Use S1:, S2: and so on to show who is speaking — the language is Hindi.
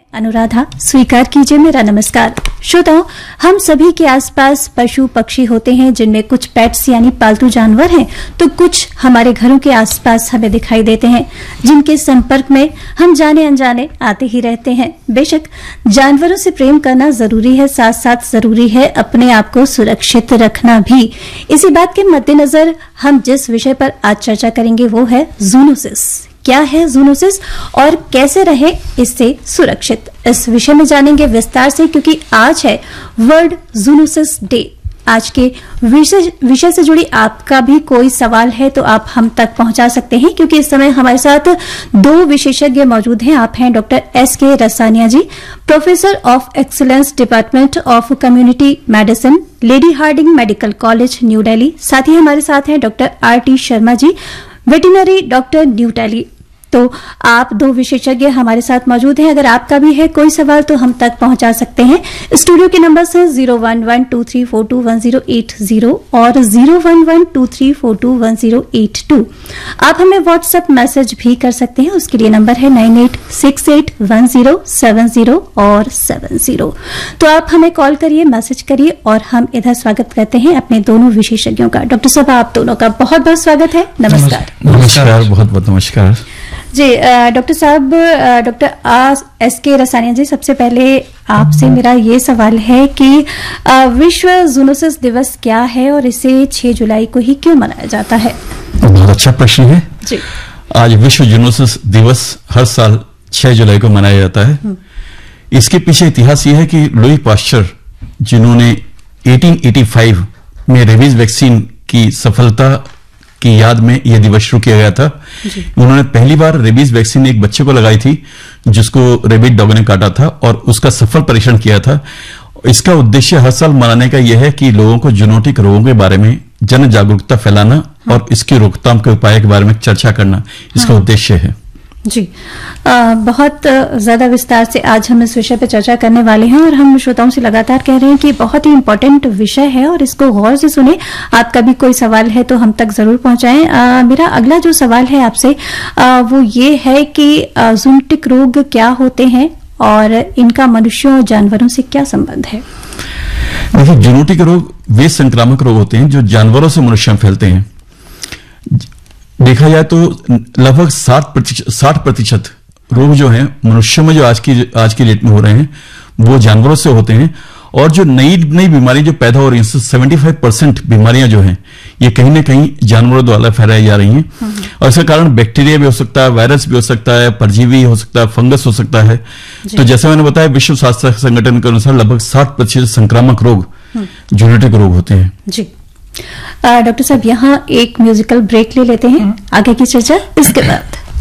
S1: अनुराधा, स्वीकार कीजिए मेरा नमस्कार। श्रोताओं, हम सभी के आसपास पशु पक्षी होते हैं जिनमें कुछ पेट्स यानी पालतू जानवर हैं, तो कुछ हमारे घरों के आसपास हमें दिखाई देते हैं जिनके संपर्क में हम जाने अनजाने आते ही रहते हैं। बेशक जानवरों से प्रेम करना जरूरी है, साथ साथ जरूरी है अपने आप को सुरक्षित रखना भी। इसी बात के मद्देनजर हम जिस विषय पर आज चर्चा करेंगे वो है जूनोसिस। क्या है जूनोसिस और कैसे रहे इससे सुरक्षित, इस विषय में जानेंगे विस्तार से, क्योंकि आज है वर्ल्ड जूनोसिस डे। आज के विषय से जुड़ी आपका भी कोई सवाल है तो आप हम तक पहुंचा सकते हैं, क्योंकि इस समय हमारे साथ दो विशेषज्ञ मौजूद हैं। आप हैं doctor S K. रसानिया ji, professor of excellence, department of community medicine, lady Hardinge medical college, new Delhi. साथ ही हमारे साथ हैं doctor आर.टी. Sharma ji, veterinary doctor, new Delhi. तो आप दो विशेषज्ञ हमारे साथ मौजूद हैं। अगर आपका भी है कोई सवाल तो हम तक पहुंचा सकते हैं। स्टूडियो के नंबर हैं 0112342180 और 011234218082। आप हमें व्हाट्सएप मैसेज भी कर सकते हैं, उसके लिए नंबर है 98681070 और 70। तो आप हमें कॉल करिए, मैसेज करिए और हम इधर स्वागत करते हैं अपने दोनों विशेषज्ञों का। डॉक्टर साहब, आप दोनों का बहुत बहुत स्वागत है। नमस्कार।
S2: नमस्कार, बहुत बहुत नमस्कार
S1: जी। डॉक्टर साहब, डॉक्टर एस.के. रसानिया जी, सबसे पहले आपसे मेरा ये सवाल है कि विश्व जूनोसिस दिवस क्या है और इसे 6 जुलाई को ही क्यों मनाया जाता है?
S2: बहुत अच्छा प्रश्न है जी। आज विश्व जूनोसिस दिवस हर साल 6 जुलाई को मनाया जाता है। इसके पीछे इतिहास ये है कि लुई पाश्चर, जिन्होंने 1885 में रेबीज वैक्सीन की सफलता की याद में यह दिवस शुरू किया गया था। उन्होंने पहली बार रेबीज वैक्सीन एक बच्चे को लगाई थी जिसको रेबीज डॉग ने काटा था और उसका सफल परीक्षण किया था। इसका उद्देश्य हर साल मनाने का यह है कि लोगों को जूनोटिक रोगों के बारे में जन जागरूकता फैलाना और इसकी रोकथाम के उपाय के बारे में चर्चा करना इसका उद्देश्य है
S1: जी। बहुत ज्यादा विस्तार से आज हम इस विषय पर चर्चा करने वाले हैं और हम श्रोताओं से लगातार कह रहे हैं कि बहुत ही इम्पोर्टेंट विषय है और इसको गौर से सुने। आपका भी कोई सवाल है तो हम तक जरूर पहुंचाएं। मेरा अगला जो सवाल है आपसे वो ये है कि जूनोटिक रोग क्या होते हैं और इनका मनुष्यों और जानवरों से क्या संबंध है?
S2: देखिए, जूनोटिक रोग वे संक्रामक रोग होते हैं जो जानवरों से मनुष्य में फैलते हैं। देखा जाए तो लगभग 60% रोग जो हैं मनुष्यों में जो आज की डेट में हो रहे हैं वो जानवरों से होते हैं, और जो नई बीमारी जो पैदा हो रही है 75% बीमारियां जो हैं ये कहीं ना कहीं जानवरों द्वारा फैलाई जा रही हैं। और इसका कारण बैक्टीरिया भी हो सकता है, वायरस भी हो सकता है, परजीवी हो सकता है, फंगस हो सकता है। तो जैसे मैंने बताया, विश्व स्वास्थ्य संगठन के अनुसार लगभग 60% संक्रामक रोग जूनोटिक रोग होते हैं
S1: जी। डॉक्टर साहब, यहाँ एक म्यूजिकल ब्रेक ले लेते हैं, आगे की चर्चा इसके बाद।